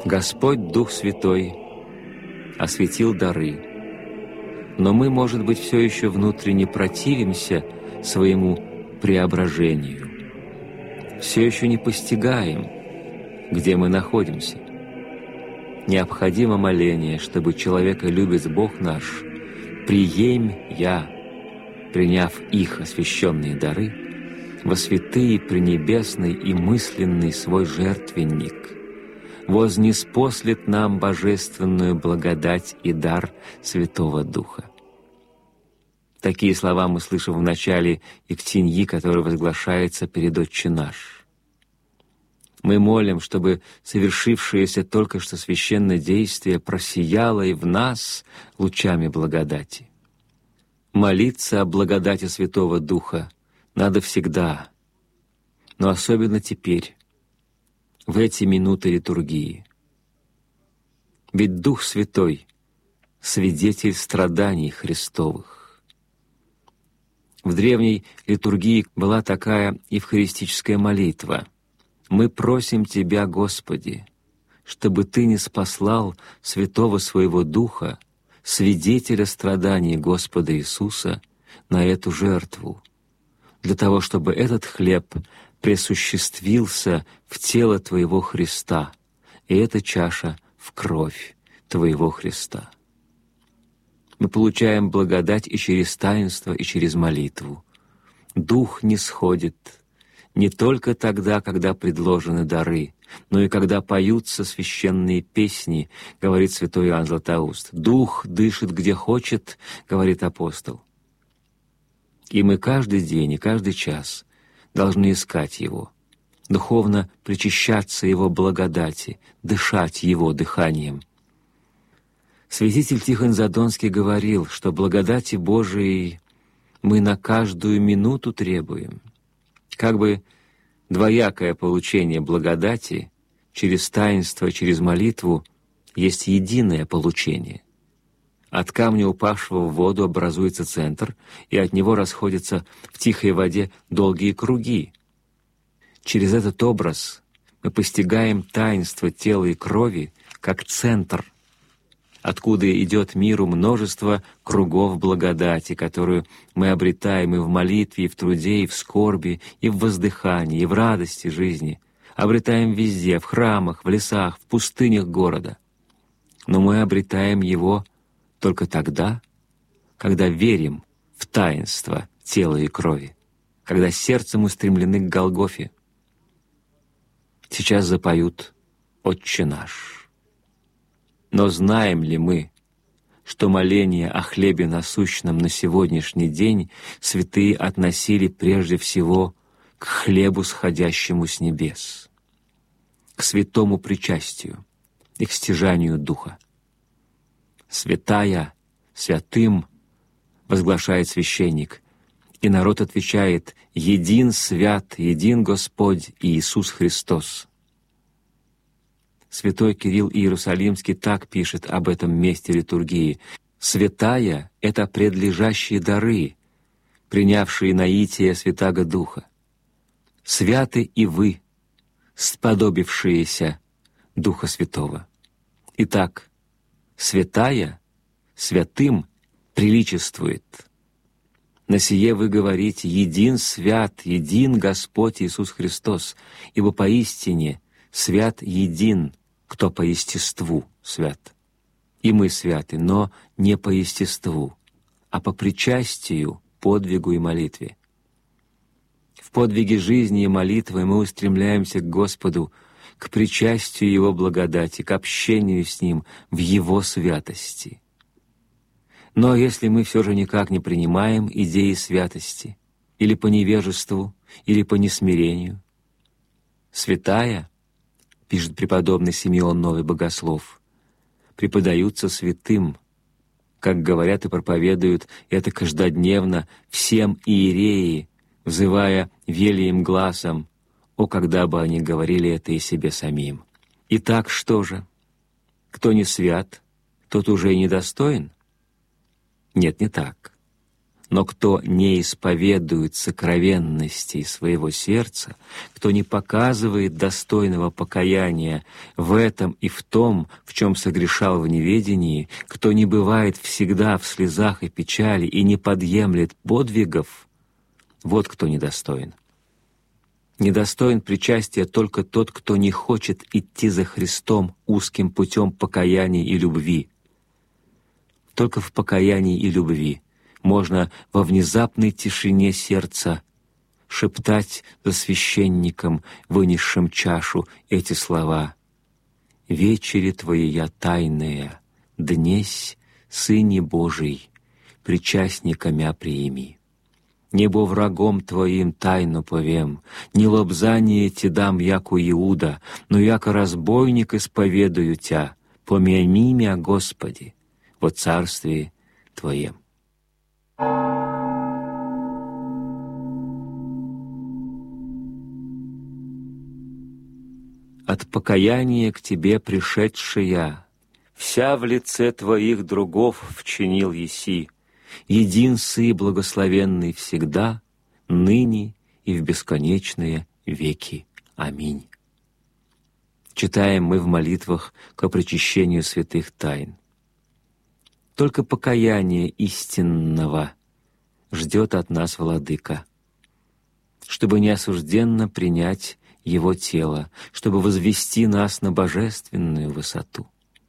Господь Дух Святой осветил дары, но мы, может быть, все еще внутренне противимся своему преображению, все еще не постигаем, где мы находимся. Необходимо моление, чтобы человеколюбец Бог наш, приемь я, приняв их освященные дары, во святые пренебесный и мысленный свой жертвенник, вознеспослет нам божественную благодать и дар Святого Духа. Такие слова мы слышим в начале Иктиньи, который возглашается перед Отче наш. Мы молим, чтобы совершившееся только что священное действие просияло и в нас лучами благодати. Молиться о благодати Святого Духа надо всегда, но особенно теперь, в эти минуты литургии. Ведь Дух Святой — свидетель страданий Христовых. В древней литургии была такая евхаристическая молитва: «Мы просим Тебя, Господи, чтобы Ты ниспослал Святого Своего Духа, свидетеля страданий Господа Иисуса, на эту жертву, для того, чтобы этот хлеб пресуществился в тело Твоего Христа, и эта чаша в кровь Твоего Христа». Мы получаем благодать и через таинство, и через молитву. Дух нисходит не только тогда, когда предложены дары, но и когда поются священные песни, говорит святой Иоанн Златоуст. «Дух дышит где хочет», говорит апостол. И мы каждый день и каждый час должны искать Его, духовно причащаться Его благодати, дышать Его дыханием. Святитель Тихон Задонский говорил, что благодати Божией мы на каждую минуту требуем. Как бы двоякое получение благодати через таинство, через молитву есть единое получение. От камня, упавшего в воду, образуется центр, и от него расходятся в тихой воде долгие круги. Через этот образ мы постигаем таинство тела и крови как центр, откуда идет миру множество кругов благодати, которую мы обретаем и в молитве, и в труде, и в скорби, и в воздыхании, и в радости жизни. Обретаем везде, в храмах, в лесах, в пустынях города. Но мы обретаем его только тогда, когда верим в таинство тела и крови, когда сердцем устремлены к Голгофе. Сейчас запоют «Отче наш». Но знаем ли мы, что моление о хлебе насущном на сегодняшний день святые относили прежде всего к хлебу, сходящему с небес, к святому причастию и к стяжанию Духа? «Святая, святым», возглашает священник, и народ отвечает: «Един свят, един Господь Иисус Христос». Святой Кирилл Иерусалимский так пишет об этом месте литургии: «Святая — это предлежащие дары, принявшие наитие Святаго Духа. Святы и вы, сподобившиеся Духа Святого». Итак, святая святым приличествует. На сие вы говорите: «Един свят, един Господь Иисус Христос», ибо поистине свят един, кто по естеству свят. И мы святы, но не по естеству, а по причастию, подвигу и молитве. В подвиге жизни и молитвы мы устремляемся к Господу, к причастию Его благодати, к общению с Ним в Его святости. Но если мы все же никак не принимаем идеи святости, или по невежеству, или по несмирению, святая, пишет преподобный Симеон Новый Богослов, преподаются святым, как говорят и проповедуют это каждодневно всем иереи, взывая велием гласом: «О, когда бы они говорили это и себе самим!» Итак, что же? Кто не свят, тот уже и недостоин? Нет, не так. Но кто не исповедует сокровенностей своего сердца, кто не показывает достойного покаяния в этом и в том, в чем согрешал в неведении, кто не бывает всегда в слезах и печали и не подъемлет подвигов, вот кто недостоин. Недостоин причастия только тот, кто не хочет идти за Христом узким путем покаяния и любви. Только в покаянии и любви можно во внезапной тишине сердца шептать за священником, вынесшим чашу, эти слова: «Вечери Твоя тайная, днесь, Сыне Божий, причастника мя приими. Небо врагом Твоим тайну повем, не лобзание Ти дам, яку Иуда, но яко разбойник исповедую Тя, помяни мя, Господи, во царстве Твоем». От покаяния к Тебе пришедшая, вся в лице Твоих другов вчинил еси, един Сы благословенный всегда, ныне и в бесконечные веки. Аминь. Читаем мы в молитвах ко причащению святых тайн. Только покаяние истинного ждет от нас Владыка, чтобы неосужденно принять Его тело, чтобы возвести нас на божественную высоту.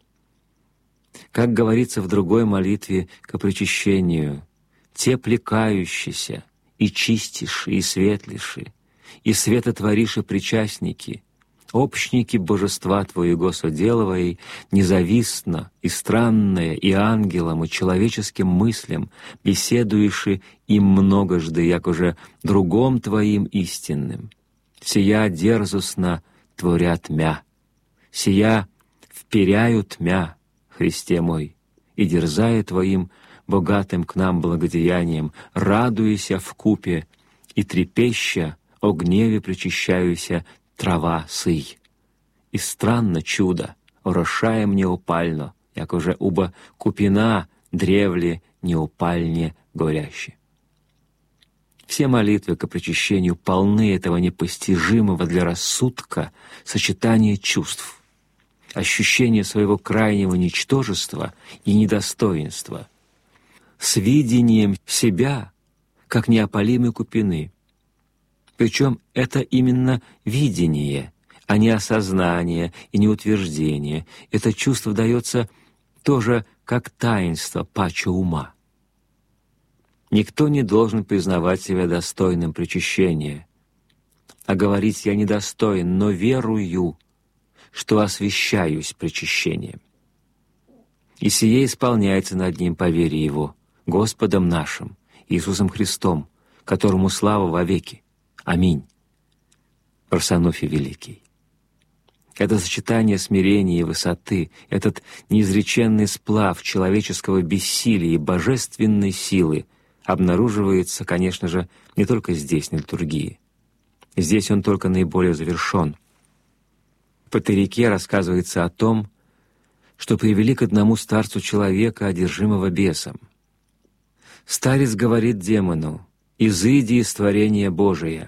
Как говорится в другой молитве ко причащению: «Те плекающиеся, и чистиши, и светлиши, и светотвориши причастники, общники божества Твоего соделывай, независтно и странное и ангелам, и человеческим мыслям, беседуеши им многожды, як уже другом Твоим истинным. Сия дерзостно творят мя, сия вперяют мя, Христе мой, и дерзая Твоим богатым к нам благодеянием, радуйся вкупе и трепеща о гневе причащаюся трава сый. И странно чудо, орошаем неупально, як уже уба купина древле неупальне горяще». Все молитвы ко причащению полны этого непостижимого для рассудка сочетания чувств, ощущения своего крайнего ничтожества и недостоинства, с видением себя как неопалимой купины. Причем это именно видение, а не осознание и не утверждение. Это чувство дается тоже как таинство паче ума. Никто не должен признавать себя достойным причащения, а говорить «я недостоин, но верую, что освящаюсь причащением». И сие исполняется над ним по вере Его, Господом нашим, Иисусом Христом, которому слава вовеки. Аминь. Парсонофий Великий. Это сочетание смирения и высоты, этот неизреченный сплав человеческого бессилия и божественной силы обнаруживается, конечно же, не только здесь, на литургии. Здесь он только наиболее завершен. В Патерике рассказывается о том, что привели к одному старцу человека, одержимого бесом. Старец говорит демону: «Изыди из творения Божия».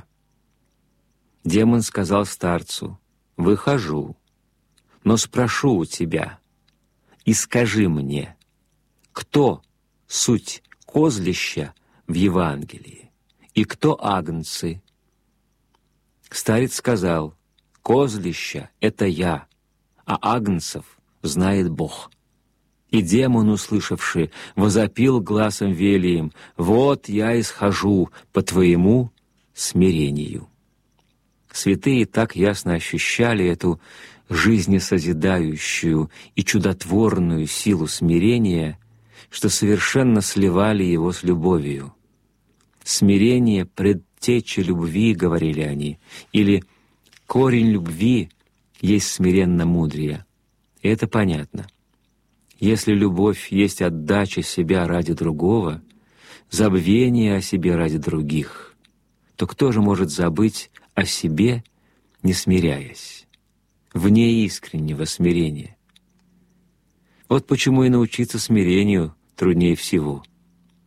Демон сказал старцу: «Выхожу, но спрошу у тебя, и скажи мне, кто суть козлища в Евангелии, и кто агнцы?» Старец сказал: «Козлища — это я, а агнцев знает Бог». И демон, услышавший, возопил гласом велием: «Вот я исхожу по твоему смирению». Святые так ясно ощущали эту жизнесозидающую и чудотворную силу смирения, что совершенно сливали его с любовью. «Смирение — предтеча любви», — говорили они, или «корень любви есть смиренно-мудрее». И это понятно. Если любовь есть отдача себя ради другого, забвение о себе ради других, то кто же может забыть о себе, не смиряясь, вне искреннего смирения? Вот почему и научиться смирению труднее всего.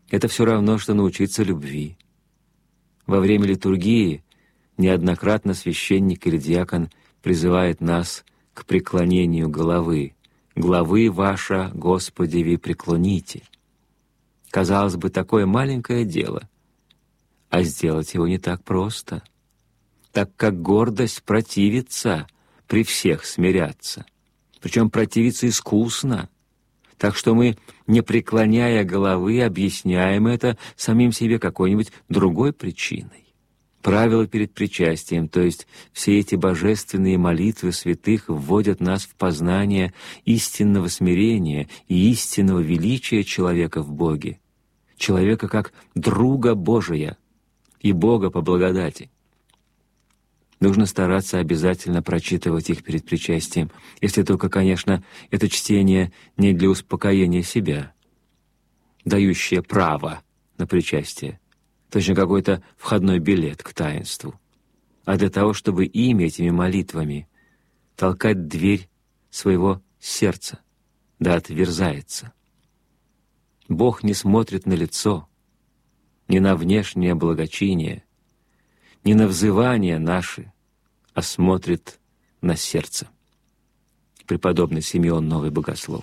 Это все равно, что научиться любви. Во время литургии неоднократно священник или диакон призывает нас к преклонению головы. «Главы ваша, Господи, ви преклоните». Казалось бы, такое маленькое дело, а сделать его не так просто, так как гордость противится при всех смиряться, причем противится искусно, так что мы, не преклоняя головы, объясняем это самим себе какой-нибудь другой причиной. Правила перед причастием, то есть все эти божественные молитвы святых, вводят нас в познание истинного смирения и истинного величия человека в Боге, человека как друга Божия и Бога по благодати. Нужно стараться обязательно прочитывать их перед причастием, если только, конечно, это чтение не для успокоения себя, дающее право на причастие, точно какой-то входной билет к таинству, а для того, чтобы ими, этими молитвами, толкать дверь своего сердца, да отверзается. Бог не смотрит на лицо, не на внешнее благочиние, не на взывания наши, а смотрит на сердце. Преподобный Симеон Новый Богослов.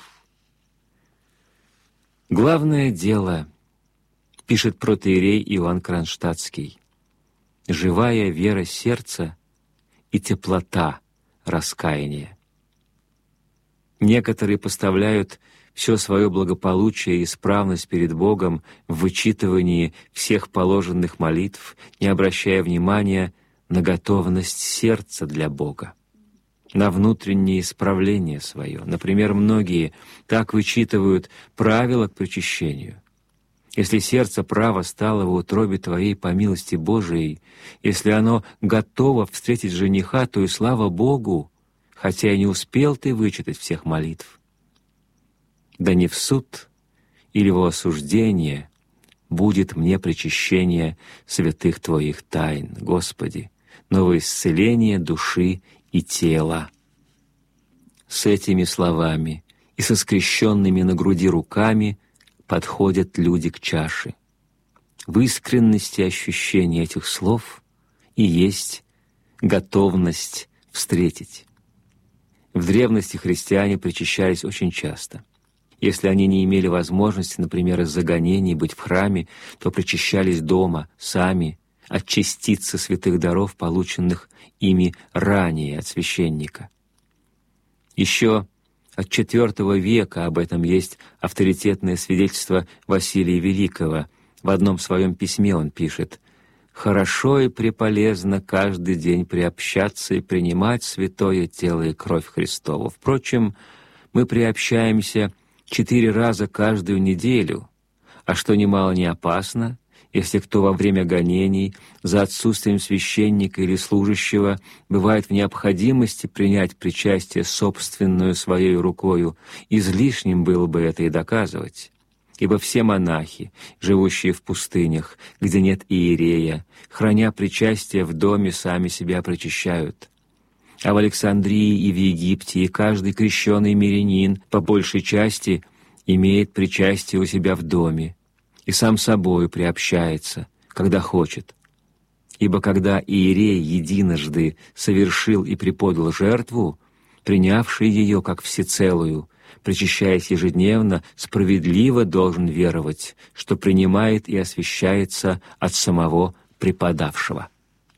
Главное дело, пишет протоиерей Иоанн Кронштадтский, живая вера сердца и теплота раскаяния. Некоторые поставляют все свое благополучие и исправность перед Богом в вычитывании всех положенных молитв, не обращая внимания на готовность сердца для Бога, на внутреннее исправление свое. Например, многие так вычитывают правила к причащению. Если сердце право стало в утробе Твоей по милости Божией, если оно готово встретить жениха, то и слава Богу, хотя и не успел ты вычитать всех молитв. Да не в суд или во осуждение будет мне причащение святых Твоих тайн, Господи, но во исцеление души и тела». С этими словами и со скрещенными на груди руками подходят люди к чаше. В искренности ощущения этих слов и есть готовность встретить. В древности христиане причащались очень часто. Если они не имели возможности, например, из-за гонений быть в храме, то причащались дома, сами, от частицы святых даров, полученных ими ранее от священника. Еще от IV века об этом есть авторитетное свидетельство Василия Великого. В одном своем письме он пишет: «Хорошо и преполезно каждый день приобщаться и принимать святое тело и кровь Христову. Впрочем, мы приобщаемся 4 раза каждую неделю, а что немало не опасно, если кто во время гонений за отсутствием священника или служащего бывает в необходимости принять причастие собственную своей рукою, излишним было бы это и доказывать. Ибо все монахи, живущие в пустынях, где нет иерея, храня причастие в доме, сами себя причащают. А в Александрии и в Египте и каждый крещеный мирянин по большей части имеет причастие у себя в доме и сам собою приобщается, когда хочет. Ибо когда иерей единожды совершил и преподал жертву, принявший ее как всецелую, причащаясь ежедневно, справедливо должен веровать, что принимает и освящается от самого преподавшего».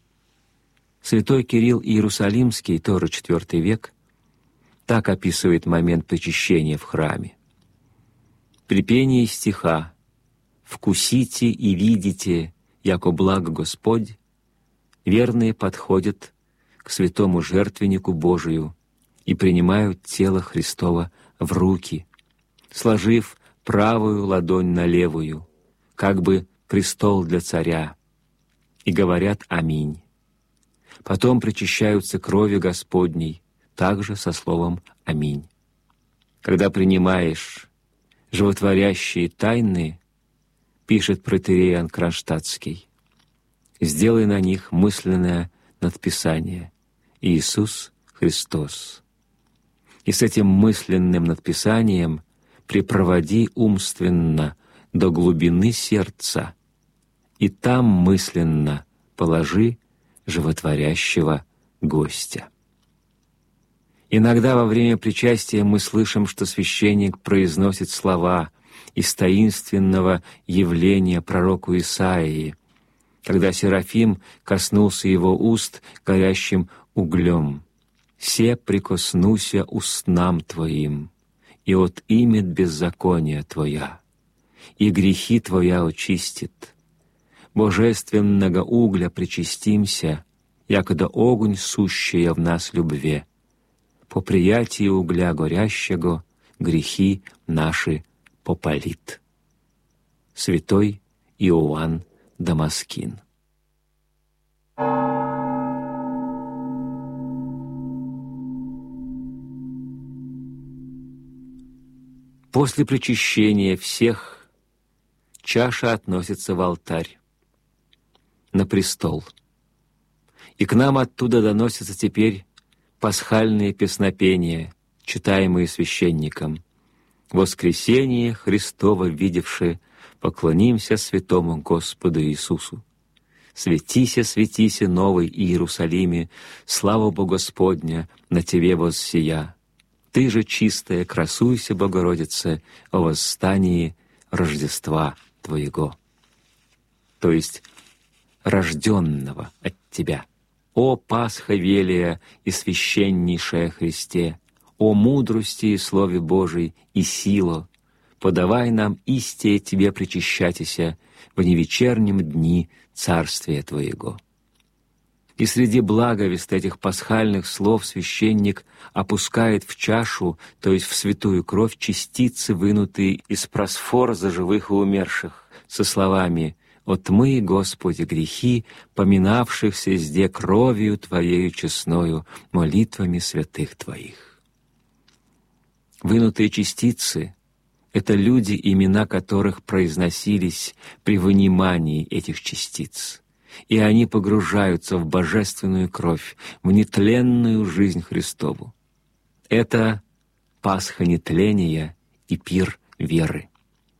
Святой Кирилл Иерусалимский, тоже IV век, так описывает момент причащения в храме. «При пении стиха «Вкусите и видите, яко благ Господь», верные подходят к святому жертвеннику Божию и принимают тело Христово в руки, сложив правую ладонь на левую, как бы престол для царя, и говорят «Аминь». Потом причащаются кровью Господней, также со словом «Аминь». Когда принимаешь животворящие тайны, пишет протоиерей Иоанн Кронштадтский, сделай на них мысленное надписание «Иисус Христос». И с этим мысленным надписанием припроводи умственно до глубины сердца, и там мысленно положи животворящего гостя». Иногда во время причастия мы слышим, что священник произносит слова из таинственного явления пророку Исаии, когда Серафим коснулся его уст горящим углем. «Се прикоснуся устнам Твоим, и отымет беззакония Твоя, и грехи Твоя очистит. Божественного угля причастимся, якода огонь сущая в нас любве. По приятии угля горящего грехи наши попалит». Святой Иоанн Дамаскин. После причащения всех чаша относится в алтарь, на престол, и к нам оттуда доносятся теперь пасхальные песнопения, читаемые священником. «Воскресение Христово видевши, поклонимся святому Господу Иисусу. Светися, светися, новый Иерусалиме, слава Бога Господня на тебе воссия. Ты же чистая, красуйся, Богородице, о восстании Рождества Твоего». То есть рожденного от Тебя. «О Пасха велия и священнейшая Христе! О мудрости и Слове Божий и сила! Подавай нам истие Тебе причащатися в невечернем дни Царствия Твоего». И среди благовест этих пасхальных слов священник опускает в чашу, то есть в святую кровь, частицы, вынутые из просфора за живых и умерших, со словами: «Отмый, Господи, грехи, поминавшихся сде кровью Твоею честною, молитвами святых Твоих». Вынутые частицы — это люди, имена которых произносились при вынимании этих частиц, и они погружаются в божественную кровь, в нетленную жизнь Христову. Это Пасха нетления и пир веры.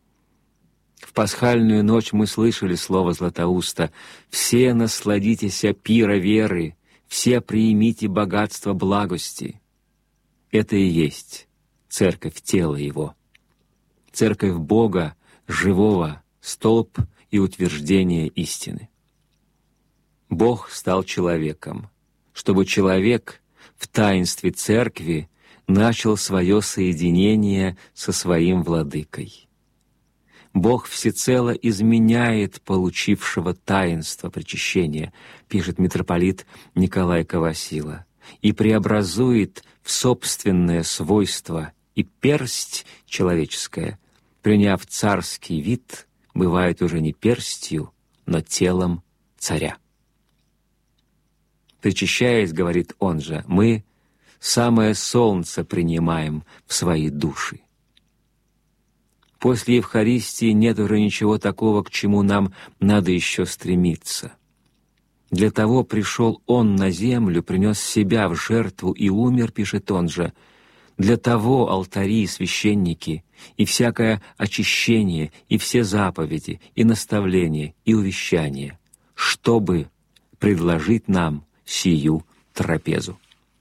В пасхальную ночь мы слышали слово Златоуста: «Все насладитесь пира веры, все приимите богатство благости». Это и есть церковь тела Его, церковь Бога, живого, столб и утверждение истины. Бог стал человеком, чтобы человек в таинстве церкви начал свое соединение со своим владыкой. Бог всецело изменяет получившего таинство причащения, пишет митрополит Николай Ковасила, и преобразует в собственное свойство, и персть человеческая, приняв царский вид, бывает уже не перстью, но телом царя. Причащаясь, говорит он же, мы самое солнце принимаем в свои души. После Евхаристии нет уже ничего такого, к чему нам надо еще стремиться. Для того пришел Он на землю, принес себя в жертву и умер, пишет он же. Для того алтари и священники, и всякое очищение, и все заповеди, и наставления, и увещания, чтобы предложить нам сию трапезу.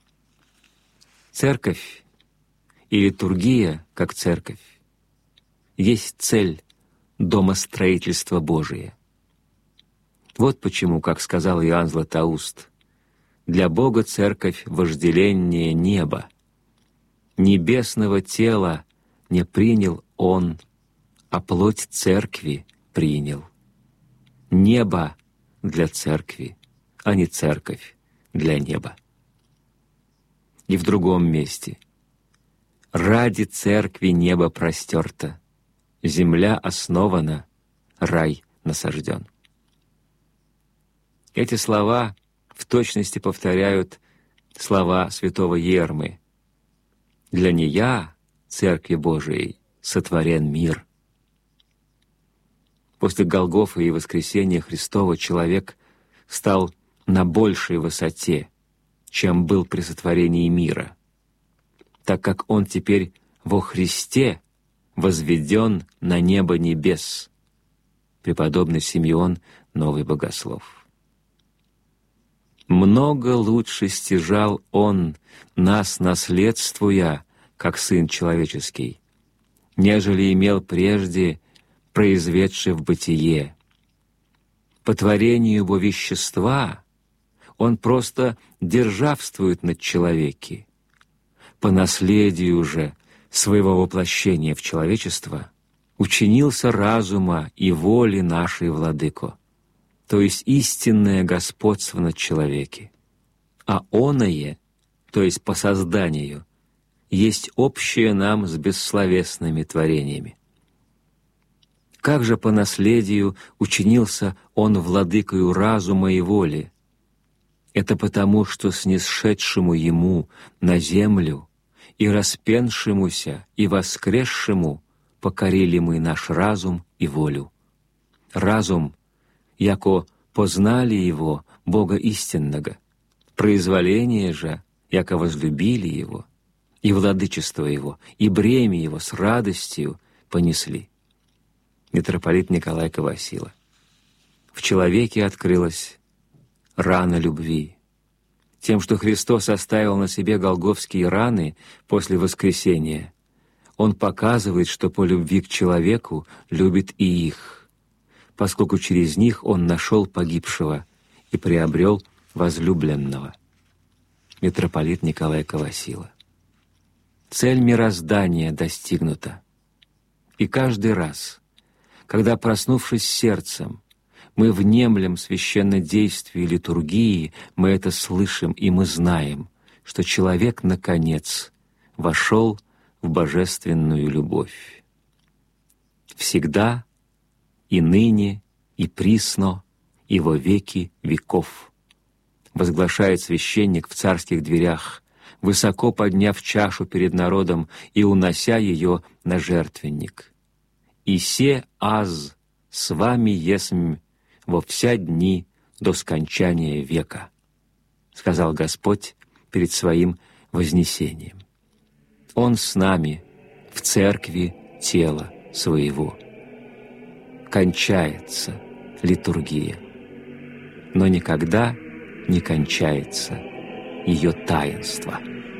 Церковь и литургия, как церковь, есть цель домостроительства Божия. Вот почему, как сказал Иоанн Златоуст, для Бога церковь — вожделение неба. Небесного тела не принял Он, а плоть церкви принял. Небо для церкви, а не церковь для неба. И в другом месте: ради церкви небо простерто, земля основана, рай насажден. Эти слова в точности повторяют слова святого Ермы: «Для нея, Церкви Божией, сотворен мир». После Голгофы и воскресения Христова человек стал на большей высоте, чем был при сотворении мира, так как он теперь во Христе возведен на небо небес». Преподобный Симеон, Новый Богослов. «Много лучше стяжал Он, нас наследствуя, как Сын Человеческий, нежели имел прежде, произведший в бытие. По творению Его вещества Он просто державствует над человеки. По наследию же своего воплощения в человечество учинился разума и воли нашей Владыко, то есть истинное господство над человеки. А оное, то есть по созданию, есть общее нам с бессловесными творениями. Как же по наследию учинился Он владыкою разума и воли? Это потому, что снисшедшему Ему на землю и распеншемуся и воскресшему покорили мы наш разум и волю. Разум, яко познали Его, Бога истинного, произволение же, яко возлюбили Его, и владычество Его, и бремя Его с радостью понесли». Митрополит Николай Ковасила. В человеке открылась рана любви. Тем, что Христос оставил на себе голгофские раны после воскресения, Он показывает, что по любви к человеку любит и их, поскольку через них Он нашел погибшего и приобрел возлюбленного. Митрополит Николай Ковасила. Цель мироздания достигнута. И каждый раз, когда, проснувшись сердцем, мы внемлем священнодействию литургии, мы это слышим, и мы знаем, что человек, наконец, вошел в божественную любовь. Всегда, и ныне, и присно, и во веки веков, возглашает священник в царских дверях, высоко подняв чашу перед народом и унося ее на жертвенник. «И се аз с вами есмь во вся дни до скончания века», сказал Господь перед Своим вознесением. Он с нами в церкви тела Своего. Кончается литургия, но никогда не кончается ее таинство.